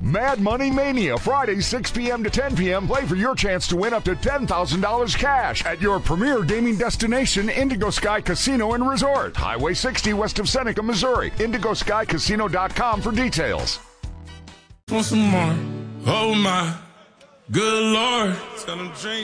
Mad Money Mania, Friday, 6 p.m. to 10 p.m. Play for your chance to win up to $10,000 cash at your premier gaming destination, Indigo Sky Casino and Resort. Highway 60 west of Seneca, Missouri. IndigoSkyCasino.com for details. Want some more? Oh, my good Lord. Tell them drink.